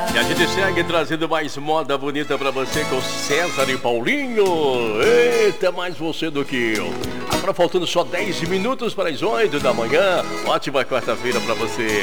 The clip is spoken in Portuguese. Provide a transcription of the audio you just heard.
E a gente segue trazendo mais moda bonita pra você com César e Paulinho. Eita, mais você do que eu. Agora faltando só 10 minutos para as 8 da manhã. Ótima quarta-feira pra você.